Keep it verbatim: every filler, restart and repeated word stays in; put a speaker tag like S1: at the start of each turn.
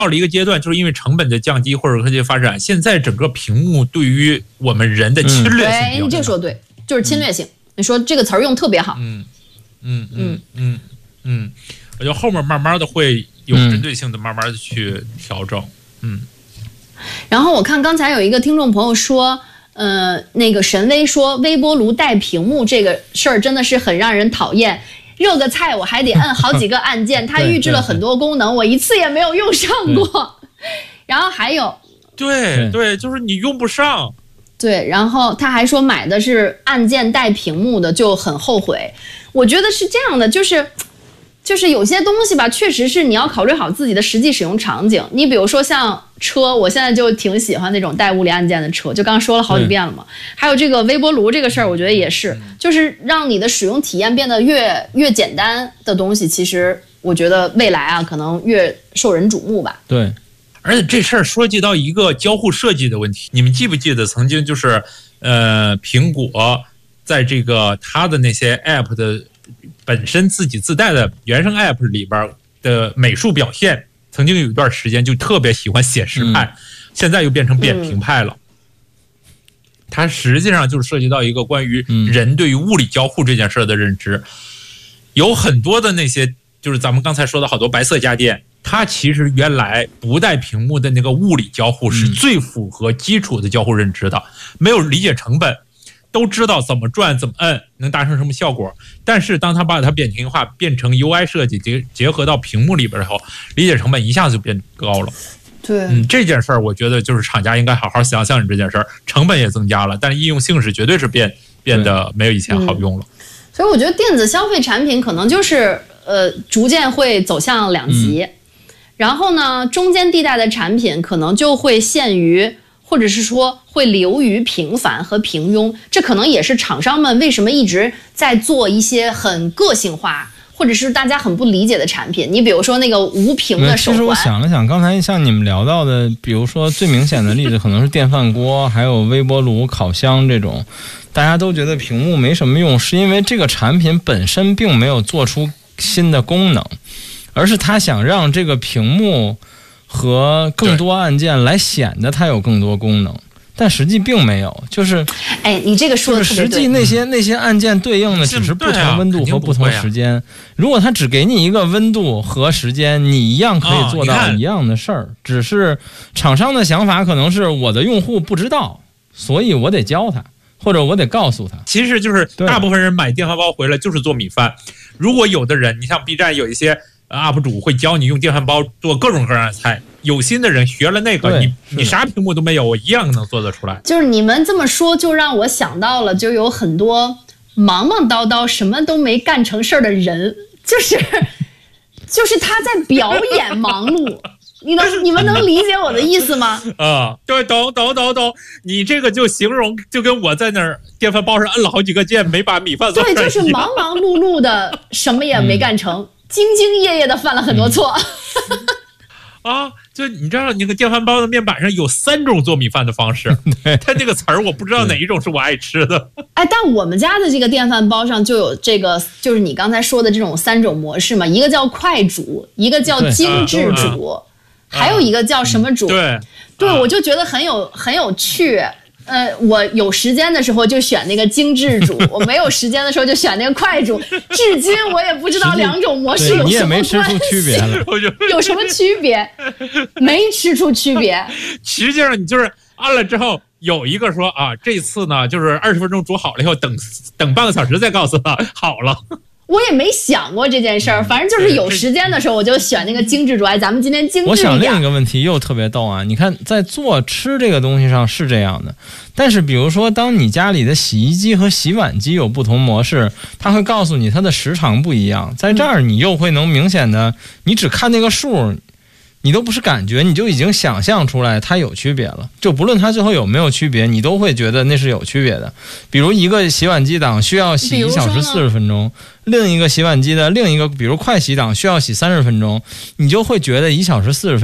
S1: 到了一个阶段，就是因为成本的降低或者科技发展，现在整个屏幕对于我们人的侵略性、嗯，
S2: 对，你这说对，就是侵略性。嗯、你说这个词儿用特别好。
S1: 嗯嗯嗯嗯嗯，我觉得后面慢慢的会有针对性的，慢慢的去调整。嗯。
S2: 然后我看刚才有一个听众朋友说，呃，那个神威说微波炉带屏幕这个事儿真的是很让人讨厌。热个菜我还得摁好几个按键，它预置了很多功能，我一次也没有用上过。然后还有，
S1: 对对，就是你用不上。
S2: 对，然后他还说买的是按键带屏幕的就很后悔。我觉得是这样的，就是就是有些东西吧，确实是你要考虑好自己的实际使用场景。你比如说像车，我现在就挺喜欢那种带物理按键的车，就刚刚说了好几遍了嘛。还有这个微波炉这个事儿，我觉得也是，就是让你的使用体验变得越越简单的东西，其实我觉得未来啊，可能越受人瞩目吧。
S3: 对，
S1: 而且这事儿涉及到一个交互设计的问题。你们记不记得曾经就是呃，苹果在这个它的那些 App 的本身自己自带的原生 App 里边的美术表现，曾经有一段时间就特别喜欢写实派、嗯、现在又变成扁平派了、嗯、它实际上就是涉及到一个关于人对于物理交互这件事的认知、嗯、有很多的那些就是咱们刚才说的好多白色家电，它其实原来不带屏幕的那个物理交互是最符合基础的交互认知的、嗯、没有理解成本，都知道怎么转怎么摁能达成什么效果，但是当他把它扁平化变成 U I 设计结结合到屏幕里边后，理解成本一下子就变高了。
S2: 对，
S1: 嗯，这件事儿我觉得就是厂家应该好好想想，你这件事儿成本也增加了，但是应用性是绝对是变变得没有以前好用了、
S2: 嗯、所以我觉得电子消费产品可能就是呃逐渐会走向两极、嗯、然后呢中间地带的产品可能就会限于或者是说会流于平凡和平庸，这可能也是厂商们为什么一直在做一些很个性化或者是大家很不理解的产品。你比如说那个无屏的手环，
S3: 其实我想了想，刚才像你们聊到的，比如说最明显的例子可能是电饭锅还有微波炉烤箱这种，大家都觉得屏幕没什么用，是因为这个产品本身并没有做出新的功能，而是他想让这个屏幕和更多按键来显得它有更多功能，但实际并没有。就是，
S2: 哎，你这个说的特别对。
S3: 就是实际那些那些按键对应的只是不同温度和不同时间。啊、如果它只给你一个温度和时间，你一样可以做到一样的事儿、哦。只是厂商的想法可能是我的用户不知道，所以我得教他，或者我得告诉他。
S1: 其实就是大部分人买电饭煲回来就是做米饭。如果有的人，你像 B 站有一些。U P 主会教你用电饭煲做各种各样的菜，有心的人学了那个，你你啥屏幕都没有，我一样能做得出来。
S2: 就是你们这么说，就让我想到了，就有很多忙忙叨叨什么都没干成事儿的人，就是就是他在表演忙碌。你能你们能理解我的意思吗？
S1: 啊，对，懂懂懂懂。你这个就形容就跟我在那儿电饭煲上摁了好几个键，没把米饭做出来。
S2: 对，就是忙忙碌碌的，什么也没干成。嗯，兢兢业业的犯了很多错、
S1: 嗯、啊！就你知道，那个电饭煲的面板上有三种做米饭的方式，它那个词儿我不知道哪一种是我爱吃的。
S2: 哎，但我们家的这个电饭煲上就有这个，就是你刚才说的这种三种模式嘛，一个叫快煮，一个叫精致煮，啊、还有一个叫什么煮？
S1: 嗯、对，
S2: 对、啊，我就觉得很有很有趣。呃，我有时间的时候就选那个精致煮，我没有时间的时候就选那个快煮。至今我也不知道两种模式有什么关系，
S3: 你也没吃出区别了，
S2: 有什么区别？没吃出区别。
S1: 实际上你就是按了之后，有一个说啊，这次呢就是二十分钟煮好了以后，等等半个小时再告诉他好了。
S2: 我也没想过这件事儿，反正就是有时间的时候我就选那个精致煮。哎，咱们今天精致一点。
S3: 我想另一个问题又特别逗啊！你看，在做吃这个东西上是这样的，但是比如说，当你家里的洗衣机和洗碗机有不同模式，它会告诉你它的时长不一样。在这儿，你又会能明显的，你只看那个数，你都不是感觉，你就已经想象出来它有区别了。就不论它最后有没有区别，你都会觉得那是有区别的。比如一个洗碗机档需要洗一小时四十分钟，另一个洗碗机的另一个，比如快洗档需要洗三十分钟，你就会觉得一小时四十分钟